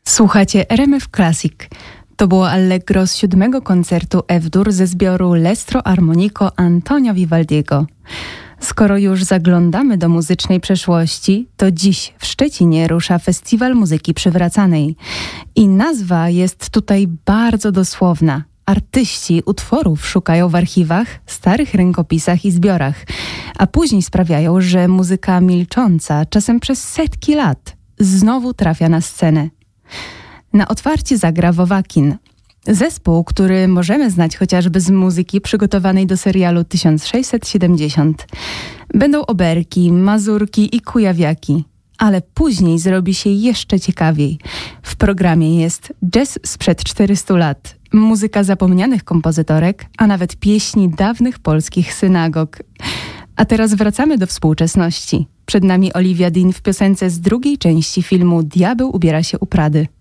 Słuchacie RMF Classic. To było Allegro z 7. koncertu F-dur ze zbioru L'Estro Armonico Antonio Vivaldiego. Skoro już zaglądamy do muzycznej przeszłości, to dziś w Szczecinie rusza Festiwal Muzyki Przywracanej. I nazwa jest tutaj bardzo dosłowna. Artyści utworów szukają w archiwach, starych rękopisach i zbiorach, a później sprawiają, że muzyka milcząca, czasem przez setki lat, znowu trafia na scenę. Na otwarcie zagra Wowakin. Zespół, który możemy znać chociażby z muzyki przygotowanej do serialu 1670. Będą oberki, mazurki i kujawiaki. Ale później zrobi się jeszcze ciekawiej. W programie jest jazz sprzed 400 lat, muzyka zapomnianych kompozytorek, a nawet pieśni dawnych polskich synagog. A teraz wracamy do współczesności. Przed nami Olivia Dean w piosence z drugiej części filmu Diabeł ubiera się u Prady.